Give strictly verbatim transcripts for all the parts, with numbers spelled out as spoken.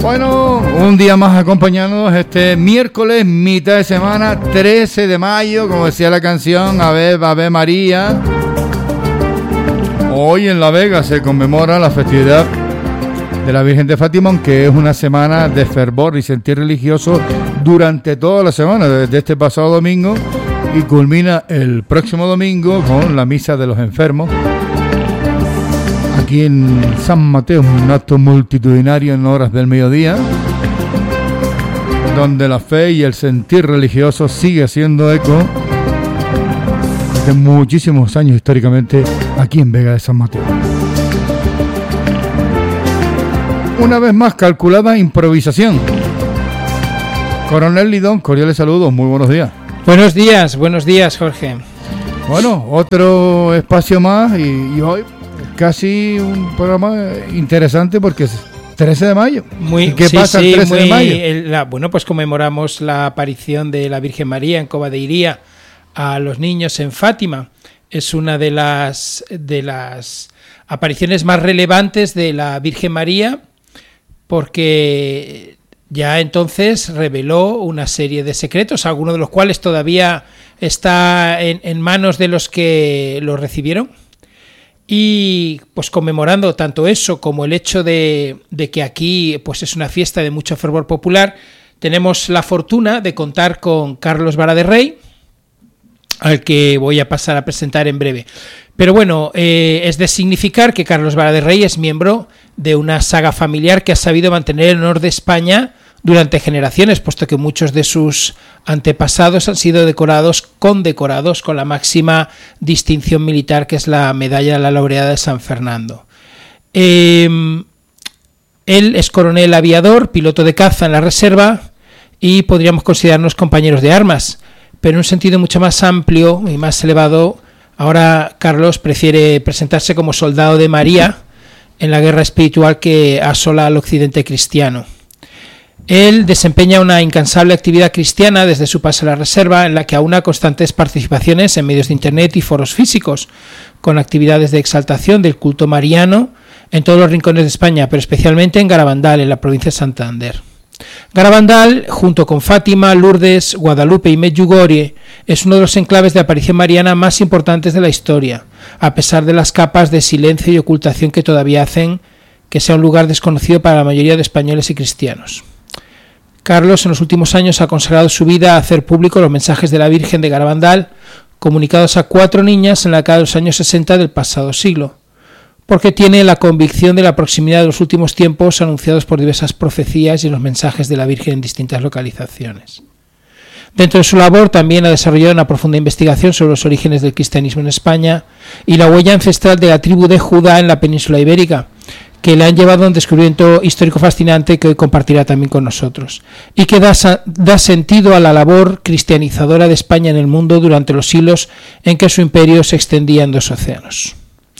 Bueno, un día más acompañándonos este miércoles, mitad de semana, trece de mayo, como decía la canción, Ave, Ave María. Hoy en La Vega se conmemora la festividad de la Virgen de Fátima, que es una semana de fervor y sentir religioso durante toda la semana, desde este pasado domingo, y culmina el próximo domingo con la Misa de los Enfermos. Aquí en San Mateo, un acto multitudinario en horas del mediodía, donde la fe y el sentir religioso sigue haciendo eco de muchísimos años históricamente aquí en Vega de San Mateo. Una vez más, calculada improvisación. Coronel Lidón, cordiales saludos, muy buenos días. Buenos días, buenos días, Jorge. Bueno, otro espacio más y, y hoy casi un programa interesante porque es trece de mayo. Muy, ¿Y qué sí, pasa sí, el trece muy, de mayo? El, la, bueno, pues conmemoramos la aparición de la Virgen María en Cova de Iría a los niños en Fátima. Es una de las, de las apariciones más relevantes de la Virgen María, porque ya entonces reveló una serie de secretos, algunos de los cuales todavía está en, en manos de los que lo recibieron. Y pues conmemorando tanto eso como el hecho de, de que aquí pues es una fiesta de mucho fervor popular, tenemos la fortuna de contar con Carlos Vara de Rey, al que voy a pasar a presentar en breve. Pero bueno, eh, es de significar que Carlos Vara de Rey es miembro de una saga familiar que ha sabido mantener el honor de España durante generaciones, puesto que muchos de sus antepasados han sido decorados, condecorados con la máxima distinción militar, que es la Medalla de la Laureada de San Fernando. Eh, él es coronel aviador, piloto de caza en la reserva y podríamos considerarnos compañeros de armas, pero en un sentido mucho más amplio y más elevado. Ahora Carlos prefiere presentarse como soldado de María en la guerra espiritual que asola al occidente cristiano. Él desempeña una incansable actividad cristiana desde su paso a la reserva, en la que aúna constantes participaciones en medios de internet y foros físicos, con actividades de exaltación del culto mariano en todos los rincones de España, pero especialmente en Garabandal, en la provincia de Santander. Garabandal, junto con Fátima, Lourdes, Guadalupe y Medjugorje, es uno de los enclaves de aparición mariana más importantes de la historia, a pesar de las capas de silencio y ocultación que todavía hacen que sea un lugar desconocido para la mayoría de españoles y cristianos. Carlos en los últimos años ha consagrado su vida a hacer público los mensajes de la Virgen de Garabandal, comunicados a cuatro niñas en la década de los años sesenta del pasado siglo, porque tiene la convicción de la proximidad de los últimos tiempos anunciados por diversas profecías y los mensajes de la Virgen en distintas localizaciones. Dentro de su labor también ha desarrollado una profunda investigación sobre los orígenes del cristianismo en España y la huella ancestral de la tribu de Judá en la península ibérica, que le han llevado a un descubrimiento histórico fascinante que hoy compartirá también con nosotros, y que da, da sentido a la labor cristianizadora de España en el mundo durante los siglos en que su imperio se extendía en dos océanos.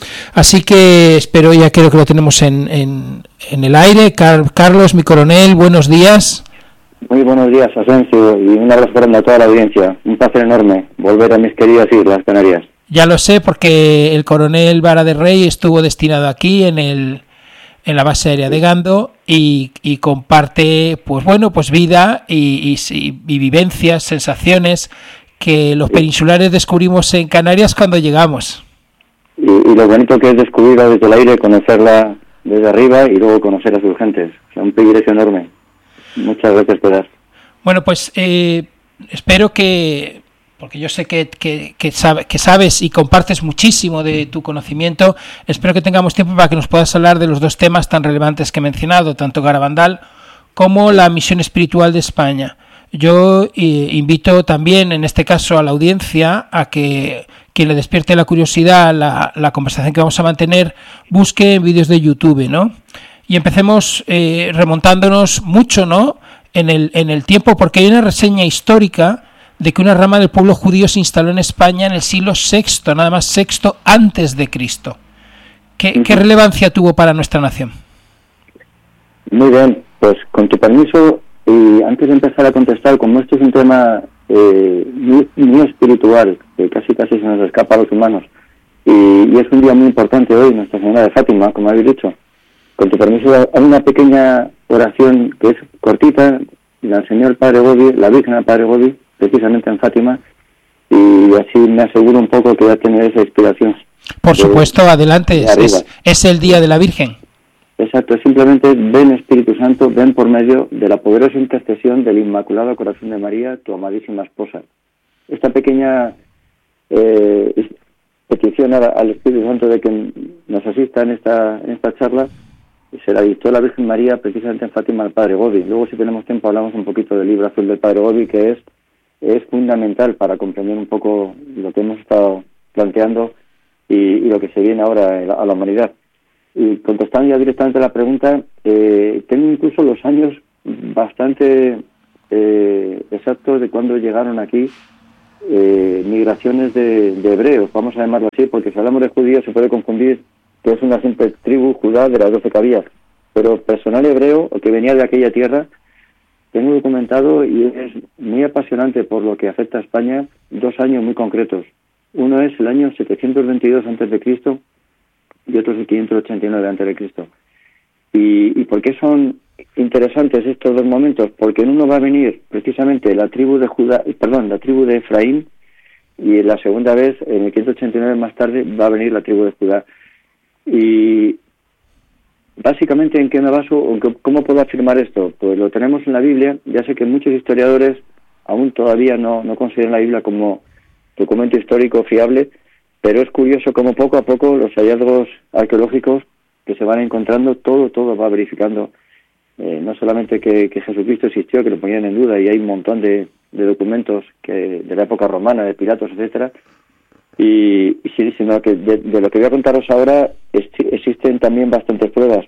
Así que espero, ya creo que lo tenemos en, en, en el aire. Car- Carlos, mi coronel, buenos días. Muy buenos días, Asensio, y un abrazo grande a toda la audiencia. Un placer enorme volver a mis queridas Islas Canarias. Ya lo sé, porque el coronel Vara de Rey estuvo destinado aquí en el en la base aérea de Gando y, y comparte, pues bueno, pues vida y, y, y vivencias, sensaciones que los peninsulares descubrimos en Canarias cuando llegamos. Y, y lo bonito que es descubrirla desde el aire, conocerla desde arriba y luego conocer a sus gentes. O sea, un privilegio enorme. Muchas gracias por dar. Bueno, pues eh, espero que, porque yo sé que, que, que, sabe, que sabes y compartes muchísimo de tu conocimiento, espero que tengamos tiempo para que nos puedas hablar de los dos temas tan relevantes que he mencionado, tanto Garabandal como la misión espiritual de España. Yo eh, invito también, en este caso, a la audiencia a que quien le despierte la curiosidad, la, la conversación que vamos a mantener, busque en vídeos de YouTube, ¿no? Y empecemos eh, remontándonos mucho, ¿no?, en el, en el tiempo, porque hay una reseña histórica de que una rama del pueblo judío se instaló en España en el siglo sexto, nada más sexto antes de Cristo. ¿Qué, uh-huh. ¿Qué relevancia tuvo para nuestra nación? Muy bien, pues con tu permiso, y antes de empezar a contestar, como esto es un tema eh, muy, muy espiritual, que casi casi se nos escapa a los humanos, y, y es un día muy importante hoy, Nuestra Señora de Fátima, como habéis dicho, con tu permiso, hay una pequeña oración que es cortita, la enseñó el Padre Gobi, la Virgen al Padre Gobi, precisamente en Fátima, y así me aseguro un poco que va a tener esa inspiración. Por de, supuesto, adelante, es, es, es el Día de la Virgen. Exacto, simplemente ven Espíritu Santo, ven por medio de la poderosa intercesión del Inmaculado Corazón de María, tu amadísima esposa. Esta pequeña eh, petición al Espíritu Santo de que nos asista en esta en esta charla se la dictó la Virgen María precisamente en Fátima al Padre Gobi. Luego, si tenemos tiempo, hablamos un poquito del libro azul del Padre Gobi, que es, es fundamental para comprender un poco lo que hemos estado planteando y, y lo que se viene ahora a la humanidad. Y contestando ya directamente a la pregunta, eh, tengo incluso los años bastante eh, exactos de cuando llegaron aquí eh, migraciones de, de hebreos, vamos a llamarlo así, porque si hablamos de judíos se puede confundir que es una simple tribu judá de las doce que había, pero personal hebreo o que venía de aquella tierra, tengo documentado y es muy apasionante por lo que afecta a España, dos años muy concretos. Uno es el año setecientos veintidós antes de Cristo y otro es el quinientos ochenta y nueve antes de Cristo. ¿Y, y por qué son interesantes estos dos momentos? Porque en uno va a venir precisamente la tribu de Judá, perdón, la tribu de Efraín, y en la segunda vez, en el quinientos ochenta y nueve más tarde, va a venir la tribu de Judá. Y básicamente, ¿en qué me baso o cómo puedo afirmar esto? Pues lo tenemos en la Biblia. Ya sé que muchos historiadores aún todavía no, no consideran la Biblia como documento histórico fiable, pero es curioso cómo poco a poco los hallazgos arqueológicos que se van encontrando, todo, todo va verificando, eh, no solamente que, que Jesucristo existió, que lo ponían en duda, y hay un montón de, de documentos que de la época romana, de Pilatos, etcétera, y, y sí, sino que de, de lo que voy a contaros ahora es, existen también bastantes pruebas.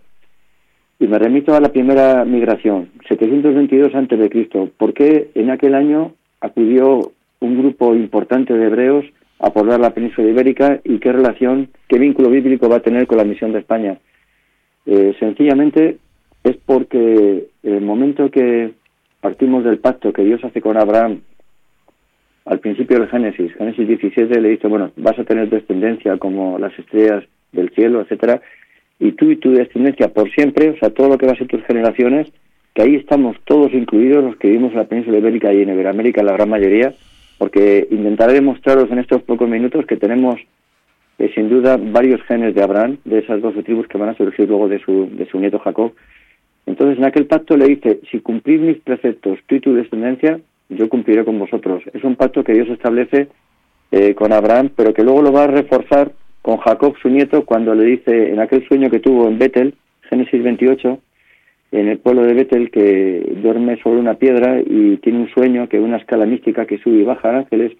Y me remito a la primera migración, setecientos veintidós antes de Cristo. ¿Por qué en aquel año acudió un grupo importante de hebreos a poblar la península ibérica y qué relación, qué vínculo bíblico va a tener con la misión de España? Eh, sencillamente es porque en el momento que partimos del pacto que Dios hace con Abraham al principio del Génesis, Génesis diecisiete, le dice, bueno, vas a tener descendencia como las estrellas del cielo, etcétera, y tú y tu descendencia por siempre, o sea, todo lo que va a ser tus generaciones, que ahí estamos todos incluidos los que vivimos en la península ibérica y en Iberoamérica, la gran mayoría, porque intentaré demostraros en estos pocos minutos que tenemos, eh, sin duda, varios genes de Abraham, de esas doce tribus que van a surgir luego de su, de su nieto Jacob. Entonces, en aquel pacto le dice, si cumplís mis preceptos, tú y tu descendencia, yo cumpliré con vosotros. Es un pacto que Dios establece eh, con Abraham, pero que luego lo va a reforzar con Jacob, su nieto, cuando le dice, en aquel sueño que tuvo en Betel, Génesis veintiocho, en el pueblo de Betel, que duerme sobre una piedra y tiene un sueño, que una escala mística que sube y baja ángeles,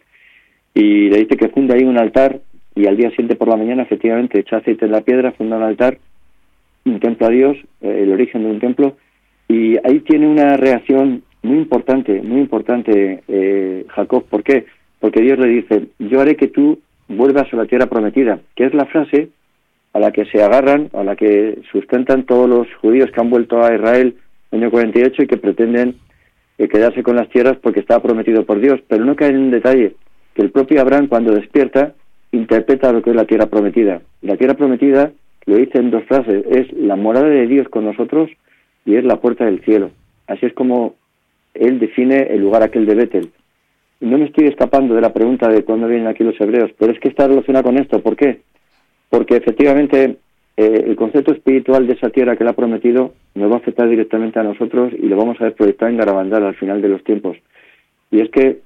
y le dice que funda ahí un altar, y al día siguiente por la mañana, efectivamente, echa aceite en la piedra, funda un altar, un templo a Dios, eh, el origen de un templo, y ahí tiene una reacción muy importante, muy importante eh, Jacob. ¿Por qué? Porque Dios le dice, yo haré que tú vuelvas a la tierra prometida, que es la frase a la que se agarran, a la que sustentan todos los judíos que han vuelto a Israel en el año cuarenta y ocho y que pretenden eh, quedarse con las tierras porque estaba prometido por Dios. Pero no caen en un detalle, que el propio Abraham, cuando despierta, interpreta lo que es la tierra prometida. La tierra prometida, lo dice en dos frases, es la morada de Dios con nosotros y es la puerta del cielo. Así es como él define el lugar aquel de Betel. Y no me estoy escapando de la pregunta de cuándo vienen aquí los hebreos, pero es que está relacionado con esto. ¿Por qué? Porque efectivamente eh, el concepto espiritual de esa tierra que él ha prometido nos va a afectar directamente a nosotros y lo vamos a ver proyectar en Garabandal al final de los tiempos. Y es que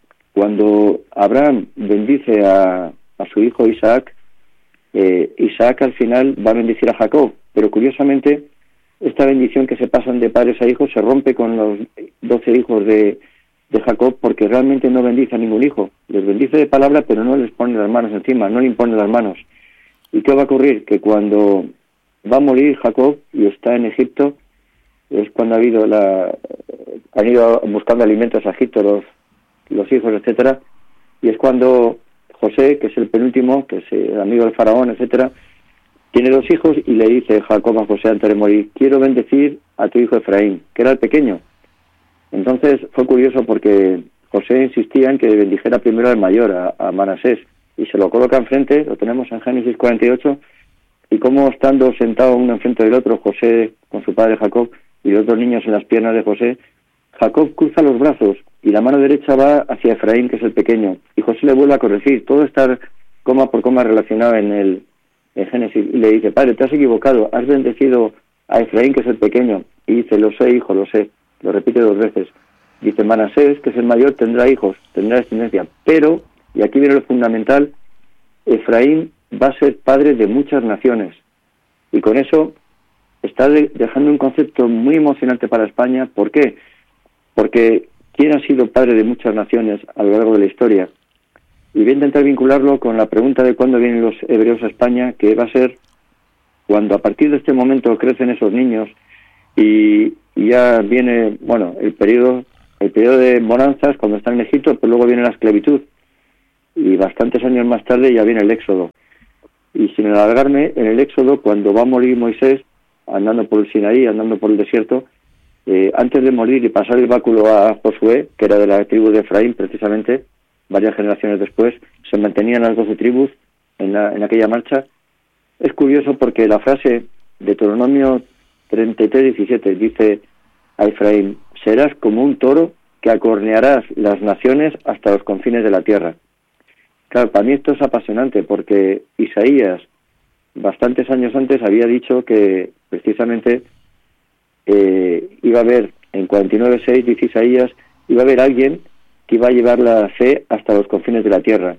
cuando Abraham bendice a, a su hijo Isaac, eh, Isaac al final va a bendecir a Jacob, pero curiosamente esta bendición que se pasan de padres a hijos se rompe con los doce hijos de, de Jacob, porque realmente no bendice a ningún hijo. Les bendice de palabra, pero no les pone las manos encima, no le impone las manos. ¿Y qué va a ocurrir? Que cuando va a morir Jacob y está en Egipto, es cuando ha habido la, han ido buscando alimentos a Egipto los, los hijos, etcétera, y es cuando José, que es el penúltimo, que es el amigo del faraón, etcétera, tiene dos hijos y le dice Jacob a José antes de morir, quiero bendecir a tu hijo Efraín, que era el pequeño. Entonces fue curioso porque José insistía en que bendijera primero al mayor, a, a Manasés, y se lo coloca enfrente, lo tenemos en Génesis cuarenta y ocho, y como estando sentado uno enfrente del otro, José con su padre Jacob, y los dos niños en las piernas de José, Jacob cruza los brazos y la mano derecha va hacia Efraín, que es el pequeño, y José le vuelve a corregir. Todo está coma por coma relacionado en el en Génesis, y le dice: padre, te has equivocado, has bendecido a Efraín, que es el pequeño. Y dice: lo sé, hijo, lo sé. Lo repite dos veces. Dice: Manasés, que es el mayor, tendrá hijos, tendrá descendencia, pero, y aquí viene lo fundamental, Efraín va a ser padre de muchas naciones. Y con eso está de, dejando un concepto muy emocionante para España. ¿Por qué? Porque ¿quién ha sido padre de muchas naciones a lo largo de la historia? Y voy a intentar vincularlo con la pregunta de cuándo vienen los hebreos a España, que va a ser cuando a partir de este momento crecen esos niños y, y ya viene, bueno, el periodo el periodo de bonanzas cuando están en Egipto, pero luego viene la esclavitud. Y bastantes años más tarde ya viene el éxodo. Y sin alargarme, en el éxodo, cuando va a morir Moisés, andando por el Sinaí, andando por el desierto, eh, antes de morir y pasar el báculo a Josué, que era de la tribu de Efraín precisamente, varias generaciones después, se mantenían las doce tribus en, la, en aquella marcha. Es curioso porque la frase de Deuteronomio treinta y tres, diecisiete dice a Efraín: serás como un toro que acornearás las naciones hasta los confines de la tierra. Claro, para mí esto es apasionante porque Isaías, bastantes años antes, había dicho que precisamente eh, iba a haber, en cuarenta y nueve seis, dice Isaías, iba a haber alguien que iba a llevar la fe hasta los confines de la tierra.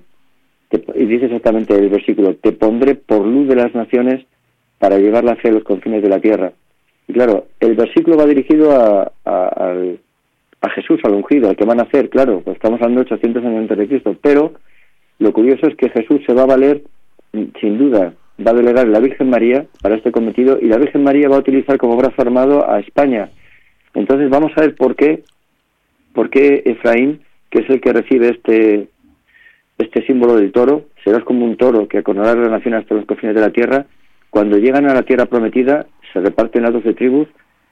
Y dice exactamente el versículo: te pondré por luz de las naciones para llevar la fe a los confines de la tierra. Y claro, el versículo va dirigido a, a, a, a Jesús, al ungido, al que van a hacer, claro, pues estamos hablando de ochocientos años antes de Cristo, pero lo curioso es que Jesús se va a valer, sin duda, va a delegar la Virgen María para este cometido, y la Virgen María va a utilizar como brazo armado a España. Entonces vamos a ver por qué, por qué Efraín, que es el que recibe este este símbolo del toro, serás como un toro que acornará las naciones hasta los confines de la tierra. Cuando llegan a la tierra prometida, se reparten las doce tribus,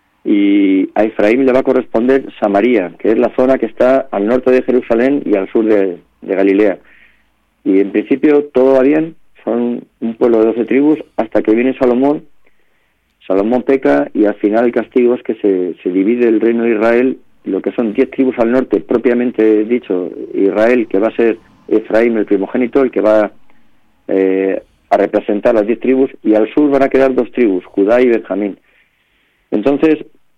y a Efraín le va a corresponder Samaria, que es la zona que está al norte de Jerusalén y al sur de, de Galilea. Y en principio todo va bien, son un pueblo de doce tribus, hasta que viene Salomón. Salomón peca y al final el castigo es que se, se divide el reino de Israel, lo que son diez tribus al norte, propiamente dicho, Israel, que va a ser Efraín el primogénito, el que va eh, a representar las diez tribus, y al sur van a quedar dos tribus, Judá y Benjamín. Entonces,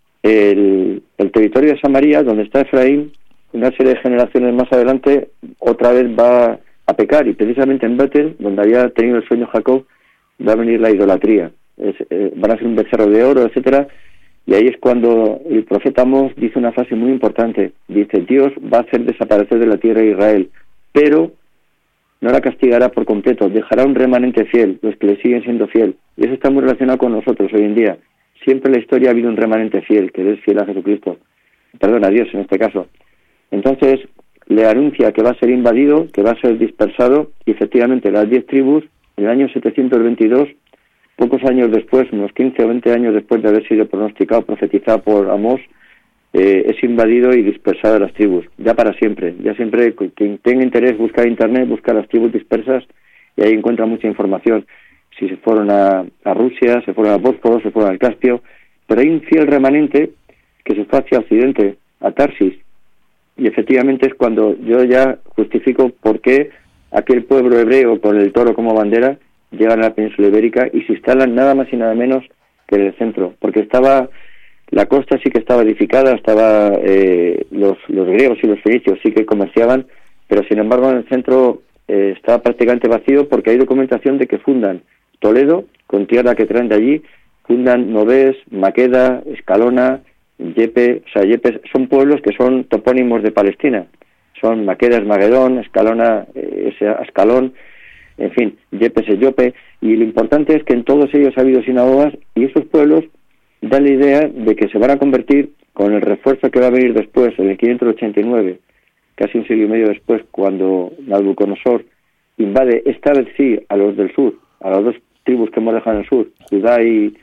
el, el territorio de Samaria, donde está Efraín, una serie de generaciones más adelante, otra vez va a pecar, y precisamente en Betel, donde había tenido el sueño Jacob, va a venir la idolatría. Es, eh, van a ser un becerro de oro, etcétera, y ahí es cuando el profeta Amós dice una frase muy importante. Dice: Dios va a hacer desaparecer de la tierra de Israel, pero no la castigará por completo, dejará un remanente fiel, los que le siguen siendo fiel. Y eso está muy relacionado con nosotros hoy en día. Siempre en la historia ha habido un remanente fiel, que es fiel a Jesucristo, perdón, a Dios en este caso. Entonces le anuncia que va a ser invadido, que va a ser dispersado, y efectivamente las diez tribus, en el año setecientos veintidós, pocos años después, unos quince o veinte años después de haber sido pronosticado, profetizado por Amós, eh, es invadido y dispersado las tribus, ya para siempre. Ya siempre, quien tenga interés, busca en internet, busca las tribus dispersas, y ahí encuentra mucha información. Si se fueron a, a Rusia, se fueron a Bósforo, se fueron al Caspio, pero hay un fiel remanente que se fue hacia Occidente, a Tarsis, y efectivamente es cuando yo ya justifico por qué aquel pueblo hebreo con el toro como bandera llegan a la península ibérica y se instalan nada más y nada menos que en el centro, porque estaba la costa sí que estaba edificada, estaba eh, los, los griegos y los fenicios sí que comerciaban, pero sin embargo en el centro eh, estaba prácticamente vacío, porque hay documentación de que fundan Toledo, con tierra que traen de allí, fundan Novés, Maqueda, Escalona, Yepe. O sea, Yepes son pueblos que son topónimos de Palestina, son Maqueda es Magedón, Escalona es Ascalón, en fin, Yepes es Yope, y lo importante es que en todos ellos ha habido sinagogas, y esos pueblos dan la idea de que se van a convertir, con el refuerzo que va a venir después, en el quinientos ochenta y nueve, casi un siglo y medio después, cuando Nabucodonosor invade, esta vez sí, a los del sur, a las dos tribus que hemos dejado en el sur, Judá y,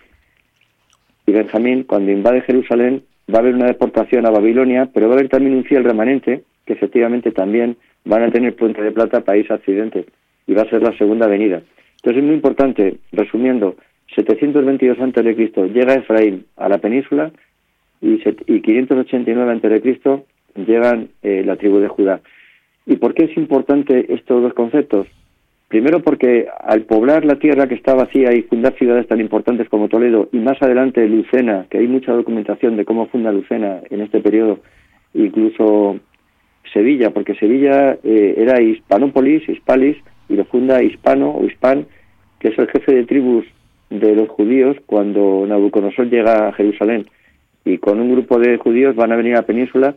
y Benjamín. Cuando invade Jerusalén va a haber una deportación a Babilonia, pero va a haber también un fiel remanente, que efectivamente también van a tener Puente de Plata, país accidente, y va a ser la segunda venida. Entonces es muy importante, resumiendo, setecientos veintidós antes de Cristo llega Efraín a la península, y, y quinientos ochenta y nueve antes de Cristo llegan eh, la tribu de Judá. ¿Y por qué es importante estos dos conceptos? Primero porque al poblar la tierra que está vacía y fundar ciudades tan importantes como Toledo y más adelante Lucena, que hay mucha documentación de cómo funda Lucena en este periodo, incluso Sevilla, porque Sevilla eh, era Hispanópolis, Hispalis, y lo funda Hispano o Hispan, que es el jefe de tribus de los judíos cuando Nabucodonosor llega a Jerusalén. Y con un grupo de judíos van a venir a la península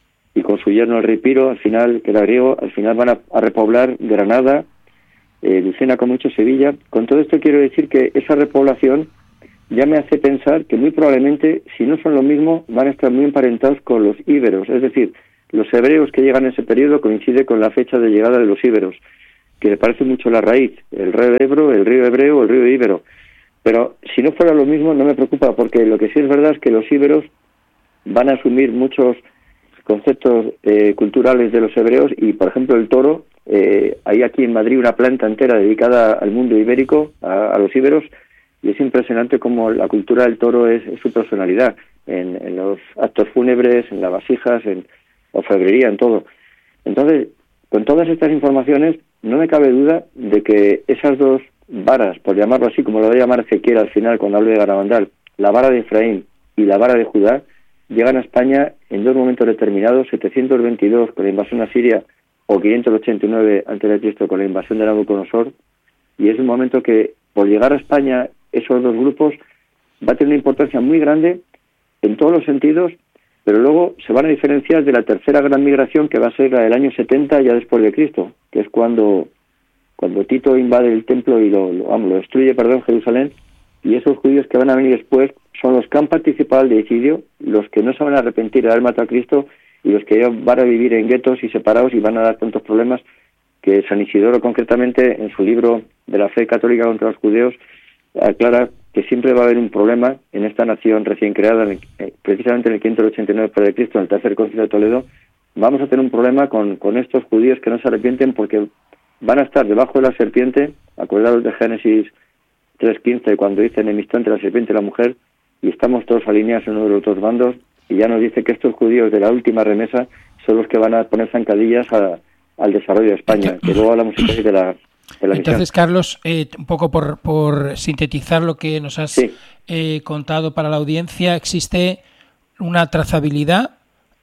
y con su yerno el rey Piro, al final, que era griego, al final van a, a repoblar Granada, eh, Lucena, con mucho Sevilla. Con todo esto quiero decir que esa repoblación ya me hace pensar que muy probablemente, si no son lo mismo, van a estar muy emparentados con los íberos. Es decir, los hebreos que llegan en ese periodo coincide con la fecha de llegada de los íberos, que le parece mucho la raíz, el río Ebro, el río hebreo, el río íbero. Pero si no fuera lo mismo, no me preocupa, porque lo que sí es verdad es que los íberos van a asumir muchos conceptos eh, culturales de los hebreos y, por ejemplo, el toro, eh, hay aquí en Madrid una planta entera dedicada al mundo ibérico, a, a los íberos, y es impresionante cómo la cultura del toro es, es su personalidad, en, en los actos fúnebres, en las vasijas, en orfebrería, en todo. Entonces, con todas estas informaciones, no me cabe duda de que esas dos varas, por llamarlo así, como lo voy a llamar Ezequiel al final cuando hable de Garabandal, la vara de Efraín y la vara de Judá, llegan a España en dos momentos determinados, setecientos veintidós con la invasión asiria o quinientos ochenta y nueve antes de Cristo con la invasión de Nabucodonosor, y es un momento que, por llegar a España, esos dos grupos va a tener una importancia muy grande en todos los sentidos, pero luego se van a diferenciar de la tercera gran migración, que va a ser la del año setenta ya después de Cristo, que es cuando cuando Tito invade el templo y lo, lo, vamos, lo destruye, perdón, Jerusalén, y esos judíos que van a venir después son los que han participado del deicidio, los que no se van a arrepentir de haber matado a Cristo y los que van a vivir en guetos y separados y van a dar tantos problemas, que San Isidoro concretamente en su libro de la fe católica contra los judíos aclara que siempre va a haber un problema en esta nación recién creada, en el, precisamente en el quinientos ochenta y nueve después de Cristo, en el tercer concilio de Toledo. Vamos a tener un problema con, con estos judíos que no se arrepienten porque van a estar debajo de la serpiente, acordados de Génesis tres quince, cuando dice enemistad entre la serpiente y la mujer, y estamos todos alineados en uno de los dos bandos, y ya nos dice que estos judíos de la última remesa son los que van a poner zancadillas a, al desarrollo de España, que luego hablamos de la, de la Entonces, misión. Carlos, eh, un poco por, por sintetizar lo que nos has sí. eh, contado para la audiencia, existe una trazabilidad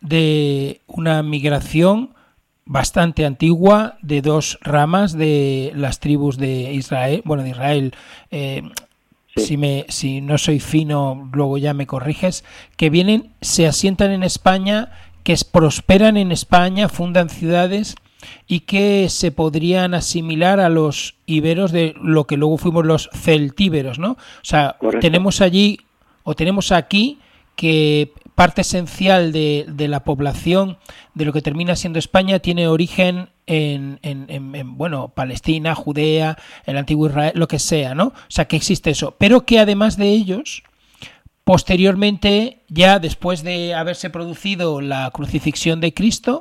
de una migración bastante antigua de dos ramas de las tribus de Israel, bueno, de Israel, eh, sí. si me si no soy fino, luego ya me corriges, que vienen, se asientan en España, que prosperan en España, fundan ciudades y que se podrían asimilar a los iberos de lo que luego fuimos los celtíberos, ¿no? O sea, Correcto. tenemos allí, o tenemos aquí, que parte esencial de, de la población de lo que termina siendo España tiene origen en, en, en, en, bueno, Palestina, Judea, el antiguo Israel, lo que sea, ¿no? O sea, que existe eso. Pero que además de ellos, posteriormente, ya después de haberse producido la crucifixión de Cristo,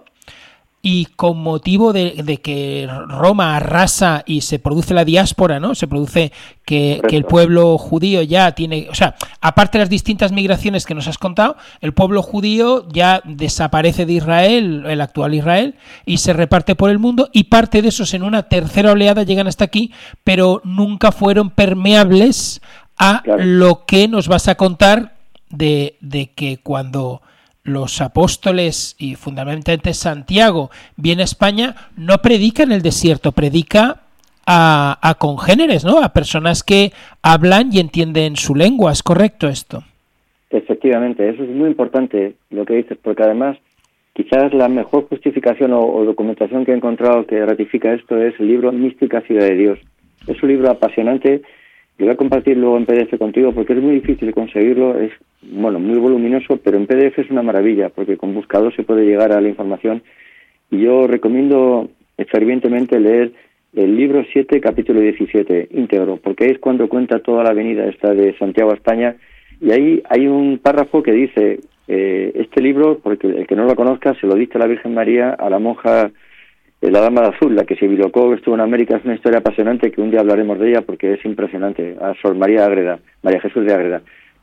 y con motivo de, de que Roma arrasa y se produce la diáspora, ¿no? Se produce que, que el pueblo judío ya tiene, o sea, aparte de las distintas migraciones que nos has contado, el pueblo judío ya desaparece de Israel, el actual Israel, y se reparte por el mundo, y parte de esos en una tercera oleada llegan hasta aquí, pero nunca fueron permeables a claro. lo que nos vas a contar de, de que cuando los apóstoles y fundamentalmente Santiago viene a España, no predica en el desierto, predica a, a congéneres, ¿no? A personas que hablan y entienden su lengua. ¿Es correcto esto? Efectivamente, eso es muy importante lo que dices, porque además quizás la mejor justificación o, o documentación que he encontrado que ratifica esto es el libro Mística Ciudad de Dios. Es un libro apasionante. Yo voy a compartir luego en P D F contigo porque es muy difícil conseguirlo, es bueno muy voluminoso, pero en P D F es una maravilla porque con buscador se puede llegar a la información, y yo recomiendo fervientemente leer el libro siete, capítulo diecisiete, íntegro, porque es cuando cuenta toda la avenida esta de Santiago a España, y ahí hay un párrafo que dice, eh, este libro, porque el que no lo conozca, se lo dicta la Virgen María a la monja, la Dama de Azul, la que se bilocó, que estuvo en América. Es una historia apasionante que un día hablaremos de ella porque es impresionante, a Sor María Ágreda, María Jesús de Ágreda.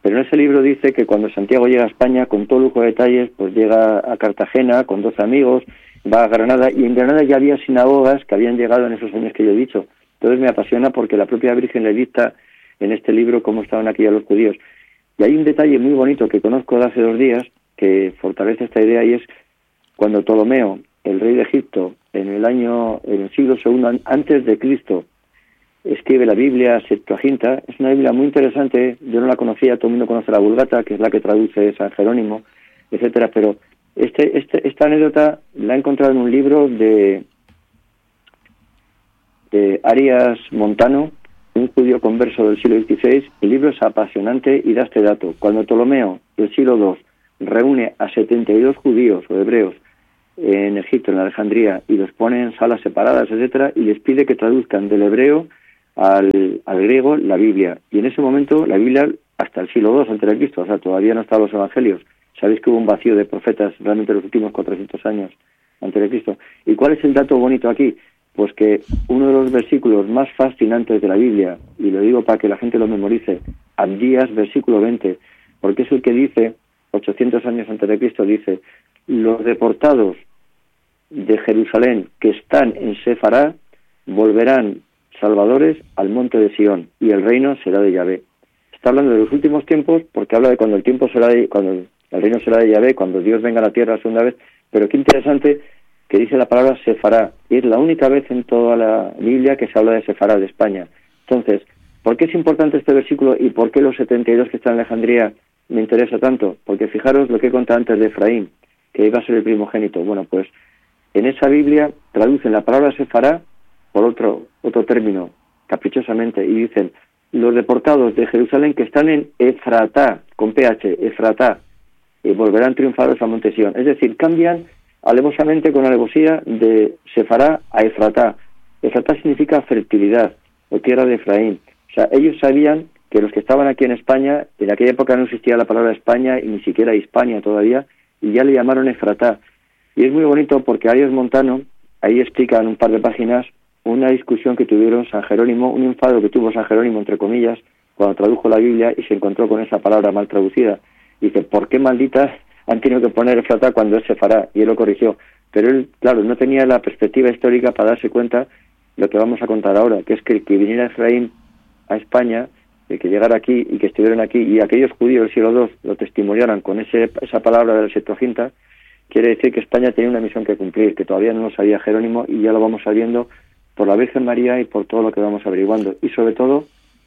Pero en ese libro dice que cuando Santiago llega a España, con todo lujo de detalles, pues llega a Cartagena con doce amigos, va a Granada, y en Granada ya había sinagogas que habían llegado en esos años que yo he dicho. Entonces me apasiona porque la propia Virgen le dicta en este libro cómo estaban aquí ya los judíos. Y hay un detalle muy bonito que conozco de hace dos días que fortalece esta idea, y es cuando Ptolomeo, el rey de Egipto, en el año, en el siglo segundo antes de Cristo, escribe la Biblia Septuaginta. Es una Biblia muy interesante, yo no la conocía, todo el mundo conoce la Vulgata, que es la que traduce San Jerónimo, etcétera, pero este, este, esta anécdota la he encontrado en un libro de, de Arias Montano, un judío converso del siglo dieciséis. El libro es apasionante y da este dato. Cuando Ptolomeo, del siglo segundo, reúne a setenta y dos judíos o hebreos en Egipto, en Alejandría, y los pone en salas separadas, etcétera, y les pide que traduzcan del hebreo al, al griego la Biblia. Y en ese momento la Biblia, hasta el siglo segundo antes de Cristo, o sea, todavía no estaban los evangelios. Sabéis que hubo un vacío de profetas realmente en los últimos cuatrocientos años antes de Cristo. ¿Y cuál es el dato bonito aquí? Pues que uno de los versículos más fascinantes de la Biblia, y lo digo para que la gente lo memorice, Abdías, versículo veinte, porque es el que dice, ochocientos años antes de Cristo, dice: los deportados de Jerusalén que están en Sefará volverán salvadores al monte de Sión, y el reino será de Yahvé. Está hablando de los últimos tiempos, porque habla de cuando el tiempo será de, cuando el, el reino será de Yahvé, cuando Dios venga a la tierra la segunda vez. Pero qué interesante que dice la palabra Sefará, y es la única vez en toda la Biblia que se habla de Sefará, de España. Entonces, ¿por qué es importante este versículo y por qué los setenta y dos que están en Alejandría me interesa tanto? Porque fijaros lo que he contado antes de Efraín, que iba a ser el primogénito. Bueno, pues en esa Biblia traducen la palabra Sefará por otro otro término, caprichosamente, y dicen: los deportados de Jerusalén que están en Efratá, con P H, Efratá, y volverán triunfados a monte Sión. Es decir, cambian alevosamente, con alevosía, de Sefará a Efratá. Efratá significa fertilidad, o tierra de Efraín. O sea, ellos sabían que los que estaban aquí en España, en aquella época no existía la palabra España, y ni siquiera Hispania todavía, y ya le llamaron Efratá. Y es muy bonito porque Arias Montano, ahí explica en un par de páginas una discusión que tuvieron San Jerónimo, un enfado que tuvo San Jerónimo, entre comillas, cuando tradujo la Biblia y se encontró con esa palabra mal traducida. Dice: ¿por qué malditas han tenido que poner Efratá cuando él se fará? Y él lo corrigió. Pero él, claro, no tenía la perspectiva histórica para darse cuenta de lo que vamos a contar ahora, que es que el que viniera Efraín a España, el que llegara aquí y que estuvieran aquí, y aquellos judíos del siglo segundo lo testimoniaran con ese, esa palabra de la Septuaginta, quiere decir que España tenía una misión que cumplir, que todavía no lo sabía Jerónimo, y ya lo vamos sabiendo por la Virgen María y por todo lo que vamos averiguando. Y sobre todo,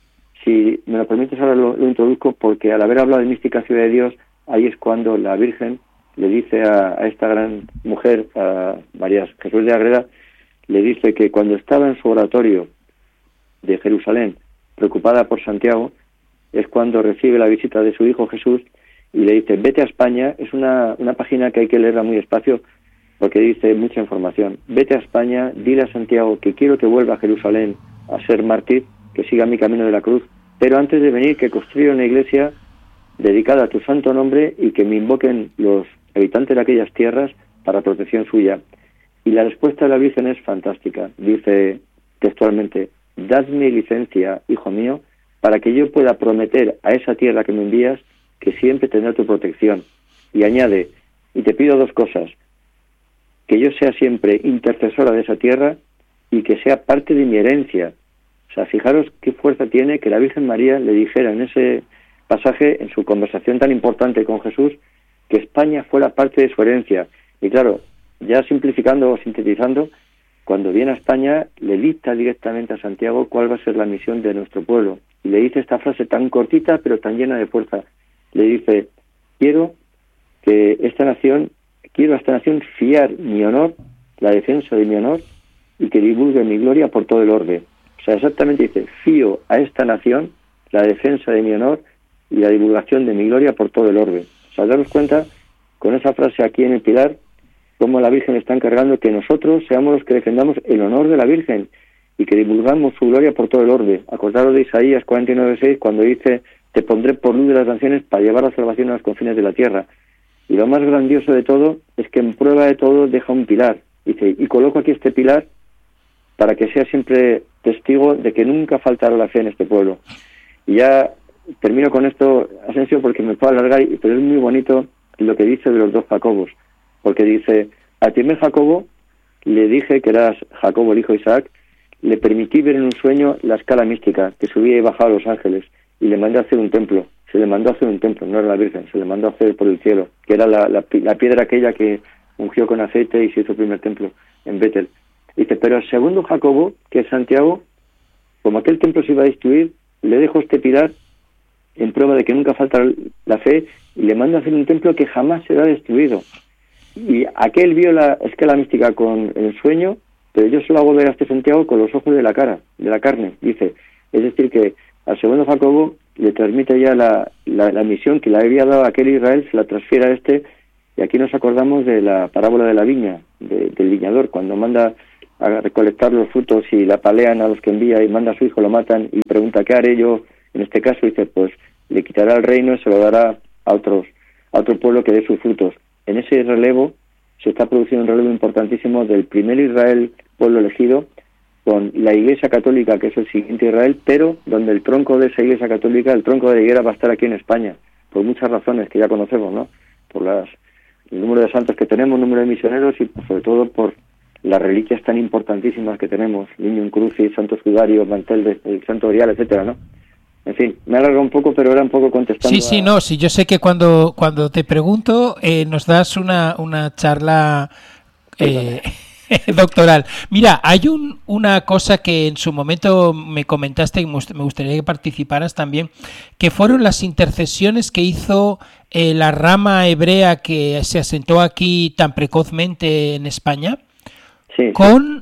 si me lo permites ahora lo, lo introduzco, porque al haber hablado de mística ciudad de Dios, ahí es cuando la Virgen le dice a, a esta gran mujer, a María Jesús de Agreda, le dice que cuando estaba en su oratorio de Jerusalén, preocupada por Santiago, es cuando recibe la visita de su hijo Jesús y le dice: vete a España. Es una, una página que hay que leerla muy despacio porque dice mucha información. Vete a España, dile a Santiago que quiero que vuelva a Jerusalén a ser mártir, que siga mi camino de la cruz, pero antes de venir que construya una iglesia dedicada a tu santo nombre y que me invoquen los habitantes de aquellas tierras para protección suya. Y la respuesta de la Virgen es fantástica. Dice textualmente: dadme licencia, hijo mío, para que yo pueda prometer a esa tierra que me envías que siempre tendrá tu protección. Y añade: y te pido dos cosas: que yo sea siempre intercesora de esa tierra y que sea parte de mi herencia. O sea, fijaros qué fuerza tiene que la Virgen María le dijera en ese pasaje, en su conversación tan importante con Jesús, que España fuera parte de su herencia. Y claro, ya simplificando o sintetizando, cuando viene a España le dicta directamente a Santiago cuál va a ser la misión de nuestro pueblo. Y le dice esta frase tan cortita pero tan llena de fuerza. Le dice: quiero que esta nación, quiero a esta nación fiar mi honor, la defensa de mi honor, y que divulgue mi gloria por todo el orbe. O sea, exactamente dice: fío a esta nación la defensa de mi honor y la divulgación de mi gloria por todo el orbe. O sea, daros cuenta, con esa frase aquí en el pilar, cómo la Virgen está encargando que nosotros seamos los que defendamos el honor de la Virgen y que divulgamos su gloria por todo el orbe. Acordaros de Isaías cuarenta y nueve seis, cuando dice: te pondré por luz de las naciones para llevar la salvación a los confines de la tierra. Y lo más grandioso de todo es que en prueba de todo deja un pilar. Dice: y coloco aquí este pilar para que sea siempre testigo de que nunca faltará la fe en este pueblo. Y ya termino con esto, Asensio, porque me puedo alargar, pero es muy bonito lo que dice de los dos Jacobos, porque dice, al primer Jacobo le dije que eras Jacobo el hijo de Isaac, le permití ver en un sueño la escala mística, que subía y bajaba a los ángeles, y le mandé a hacer un templo. Se le mandó a hacer un templo, no era la Virgen, se le mandó a hacer por el cielo, que era la, la, la piedra aquella que ungió con aceite y se hizo el primer templo en Betel. Dice, pero al segundo Jacobo, que es Santiago, como aquel templo se iba a destruir, le dejo este pilar en prueba de que nunca falta la fe, y le mando a hacer un templo que jamás será destruido. Y aquel vio la escala mística con el sueño, pero yo solo hago ver a este Santiago con los ojos de la cara, de la carne, dice. Es decir, que al segundo Jacobo le transmite ya la, la, la misión que le había dado a aquel Israel, se la transfiere a este, y aquí nos acordamos de la parábola de la viña, de, del viñador, cuando manda a recolectar los frutos y la palean a los que envía y manda a su hijo, lo matan y pregunta, ¿qué haré yo? En este caso dice, pues le quitará el reino y se lo dará a otros, a otro pueblo que dé sus frutos. En ese relevo se está produciendo un relevo importantísimo del primer Israel, pueblo elegido, con la Iglesia Católica, que es el siguiente Israel, pero donde el tronco de esa Iglesia Católica, el tronco de la higuera, va a estar aquí en España, por muchas razones que ya conocemos, ¿no? Por las, el número de santos que tenemos, el número de misioneros y sobre todo por las reliquias tan importantísimas que tenemos, Niño en Crucis, Santo Sudario, Mantel del Santo Grial, etcétera, ¿no? En fin, me he alargado un poco, pero era un poco contestando. Sí, sí, a... no, sí, yo sé que cuando cuando te pregunto eh, nos das una, una charla eh, doctoral. Mira, hay un, una cosa que en su momento me comentaste y me gustaría que participaras también, que fueron las intercesiones que hizo eh, la rama hebrea que se asentó aquí tan precozmente en España, sí, con...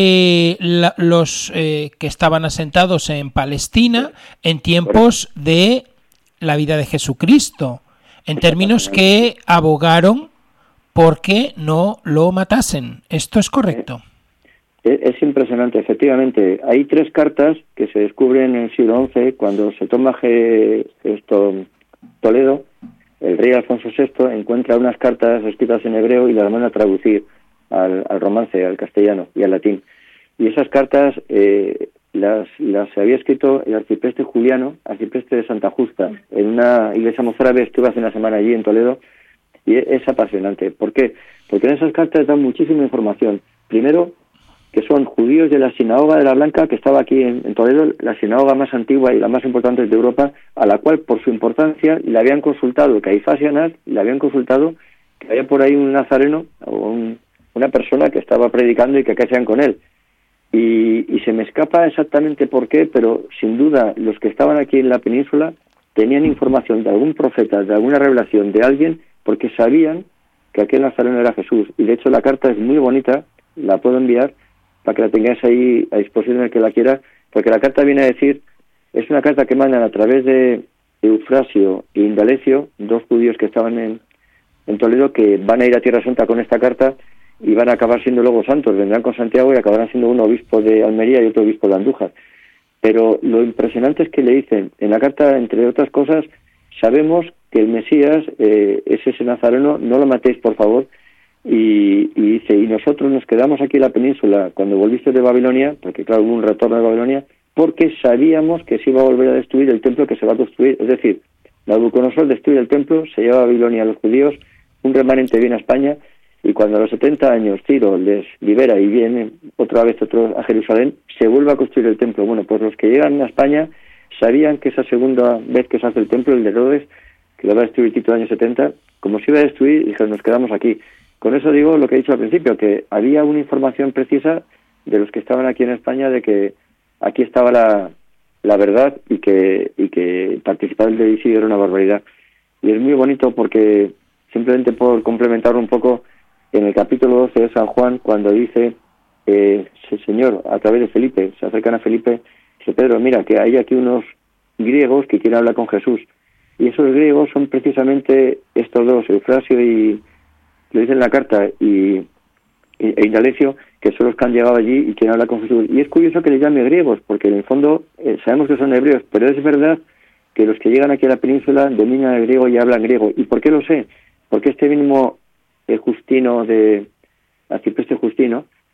Eh, la, los eh, que estaban asentados en Palestina en tiempos de la vida de Jesucristo, en términos que abogaron porque no lo matasen. ¿Esto es correcto? Es, es impresionante, efectivamente. Hay tres cartas que se descubren en el siglo once, cuando se toma G, esto, Toledo, el rey Alfonso sexto encuentra unas cartas escritas en hebreo y las manda a traducir Al, al romance, al castellano y al latín. Y esas cartas eh, las, las había escrito el arcipreste Juliano, arcipreste de Santa Justa, en una iglesia mozárabe. Estuve hace una semana allí en Toledo y es apasionante. ¿Por qué? Porque en esas cartas dan muchísima información. Primero, que son judíos de la sinagoga de la Blanca, que estaba aquí en, en Toledo, la sinagoga más antigua y la más importante de Europa, a la cual por su importancia le habían consultado Caifás y Anás, le habían consultado que había por ahí un nazareno o un una persona que estaba predicando y que hacían con él. Y, y se me escapa exactamente por qué, pero sin duda los que estaban aquí en la península tenían información de algún profeta, de alguna revelación de alguien, porque sabían que aquel nazareno era Jesús. Y de hecho la carta es muy bonita, la puedo enviar para que la tengáis ahí a disposición del que la quiera, porque la carta viene a decir, es una carta que mandan a través de Eufrasio e Indalecio, dos judíos que estaban en, en Toledo, que van a ir a Tierra Santa con esta carta y van a acabar siendo luego santos, vendrán con Santiago y acabarán siendo uno obispo de Almería y otro obispo de Andújar. Pero lo impresionante es que le dicen, en la carta, entre otras cosas, sabemos que el Mesías eh, es ese nazareno, no lo matéis por favor, y, y dice, y nosotros nos quedamos aquí en la península cuando volviste de Babilonia, porque claro, hubo un retorno de Babilonia, porque sabíamos que se iba a volver a destruir el templo que se va a construir, es decir, Nabucodonosor destruye el templo, se lleva a Babilonia a los judíos, un remanente viene a España, y cuando a los setenta años Ciro les libera y viene otra vez otro a Jerusalén, se vuelve a construir el templo. Bueno, pues los que llegan a España sabían que esa segunda vez que se hace el templo, el de Herodes, que lo va a destruir Tito en el año setenta, como se iba a destruir, dijeron, nos quedamos aquí. Con eso digo lo que he dicho al principio, que había una información precisa de los que estaban aquí en España de que aquí estaba la, la verdad y que, y que participar del homicidio era una barbaridad. Y es muy bonito porque, simplemente por complementar un poco, en el capítulo doce de San Juan, cuando dice eh, el Señor, a través de Felipe, se acercan a Felipe, dice, Pedro, mira, que hay aquí unos griegos que quieren hablar con Jesús. Y esos griegos son precisamente estos dos, Eufrasio y, lo dice en la carta, y, y e Indalecio, que son los que han llegado allí y quieren hablar con Jesús. Y es curioso que les llame griegos, porque en el fondo eh, sabemos que son hebreos, pero es verdad que los que llegan aquí a la península dominan el griego y hablan griego. ¿Y por qué lo sé? Porque este mismo el Justino de arcipreste Justino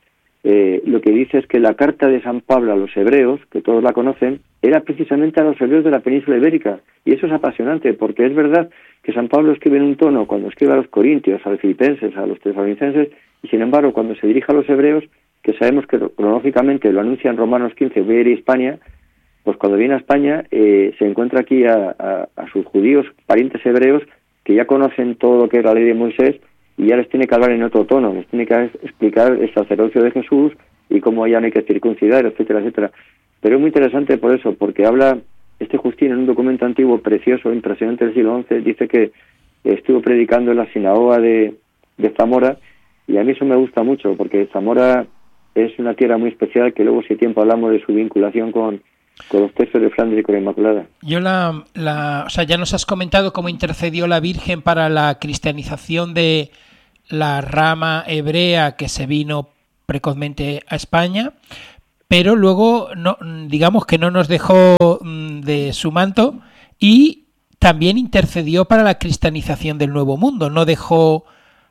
eh, lo que dice es que la carta de San Pablo a los hebreos, que todos la conocen, era precisamente a los hebreos de la península ibérica. Y eso es apasionante, porque es verdad que San Pablo escribe en un tono cuando escribe a los corintios, a los filipenses, a los tesalonicenses, y sin embargo, cuando se dirige a los hebreos, que sabemos que cronológicamente lo anuncia en Romanos quince, voy a ir a Hispania, pues cuando viene a España eh, se encuentra aquí a, a, a sus judíos, parientes hebreos, que ya conocen todo lo que es la ley de Moisés, y ya les tiene que hablar en otro tono, les tiene que explicar el sacerdocio de Jesús y cómo ya no hay que circuncidar, etcétera, etcétera. Pero es muy interesante por eso, porque habla este Justín en un documento antiguo precioso, impresionante del siglo once, dice que estuvo predicando en la sinagoga de, de Zamora, y a mí eso me gusta mucho, porque Zamora es una tierra muy especial, que luego si hay tiempo hablamos de su vinculación con, con los textos de Flandes y con la Inmaculada. Yo la, la, o sea, ya nos has comentado cómo intercedió la Virgen para la cristianización de la rama hebrea que se vino precozmente a España, pero luego no, digamos que no nos dejó de su manto y también intercedió para la cristianización del Nuevo Mundo. No dejó